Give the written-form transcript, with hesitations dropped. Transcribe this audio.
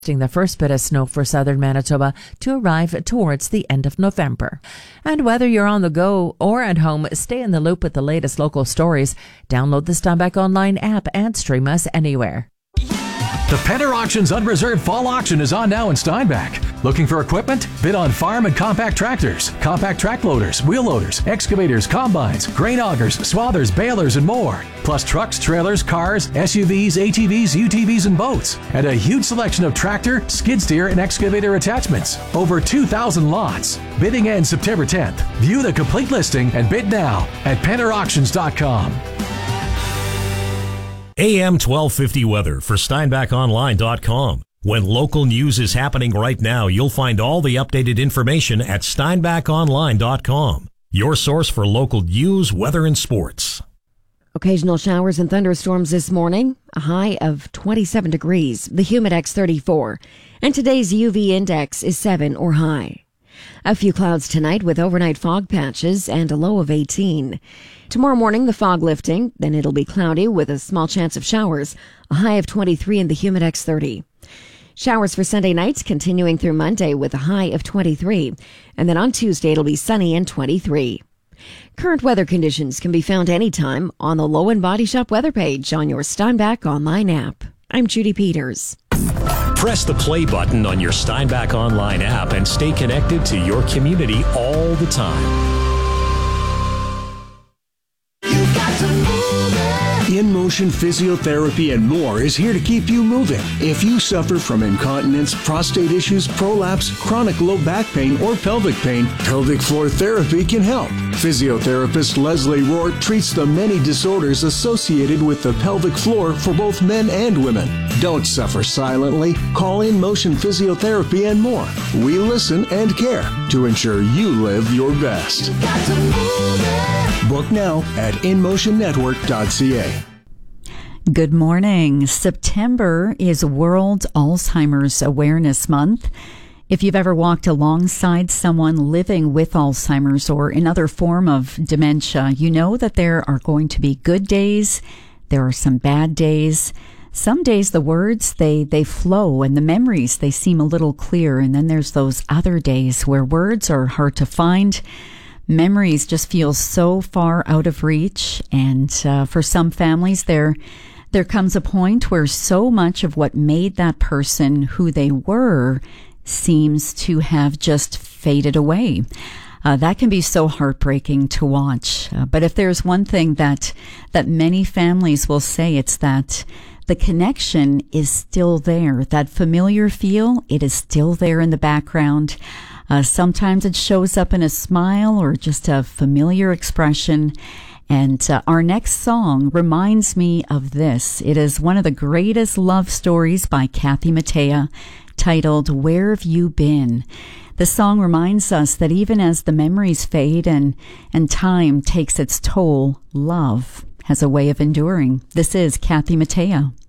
The first bit of snow for southern Manitoba to arrive towards the end of November. And whether you're on the go or at home, stay in the loop with the latest local stories. Download the Steinbach Online app and stream us anywhere. The Penner Auctions Unreserved Fall Auction is on now in Steinbach. Looking for equipment? Bid on farm and compact tractors, compact track loaders, wheel loaders, excavators, combines, grain augers, swathers, balers, and more. Plus trucks, trailers, cars, SUVs, ATVs, UTVs, and boats. And a huge selection of tractor, skid steer, and excavator attachments. Over 2,000 lots. Bidding ends September 10th. View the complete listing and bid now at PennerAuctions.com. AM 1250 weather for SteinbachOnline.com. When local news is happening right now, you'll find all the updated information at SteinbachOnline.com. Your source for local news, weather, and sports. Occasional showers and thunderstorms this morning. A high of 27 degrees. The Humidex 34. And today's UV index is 7 or high. A few clouds tonight with overnight fog patches and a low of 18. Tomorrow morning, the fog lifting, then it'll be cloudy with a small chance of showers, a high of 23 in the Humidex 30. Showers for Sunday nights continuing through Monday with a high of 23, and then on Tuesday it'll be sunny and 23. Current weather conditions can be found anytime on the Low and Body Shop weather page on your Steinbach Online app. I'm Judy Peters. Press the play button on your Steinbach Online app and stay connected to your community all the time. In Motion Physiotherapy and more is here to keep you moving. If you suffer from incontinence, prostate issues, prolapse, chronic low back pain, or pelvic pain, pelvic floor therapy can help. Physiotherapist Leslie Rohr treats the many disorders associated with the pelvic floor for both men and women. Don't suffer silently. Call In Motion Physiotherapy and more. We listen and care to ensure you live your best. Book now at InMotionNetwork.ca. Good morning. September is World Alzheimer's Awareness Month. If you've ever walked alongside someone living with Alzheimer's or another form of dementia, you know that there are going to be good days. There are some bad days. Some days the words, they flow, and the memories, they seem a little clear. And then there's those other days where words are hard to find. Memories just feel so far out of reach. And for some families, there comes a point where so much of what made that person who they were seems to have just faded away. That can be so heartbreaking to watch. But if there's one thing that many families will say, it's that the connection is still there. That familiar feel, it is still there in the background. Sometimes it shows up in a smile or just a familiar expression. And our next song reminds me of this. It is one of the greatest love stories by Kathy Mattea, titled Where Have You Been? The song reminds us that even as the memories fade and time takes its toll, love has a way of enduring. This is Kathy Mattea.